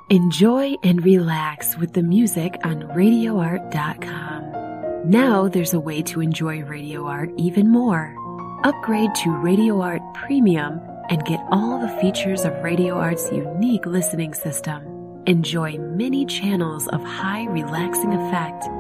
Enjoy and relax with the music on RadioArt.com. Now there's a way to enjoy Radio Art even more. Upgrade to Radio Art Premium and get all the features of Radio Art's unique listening system. Enjoy many channels of high relaxing effect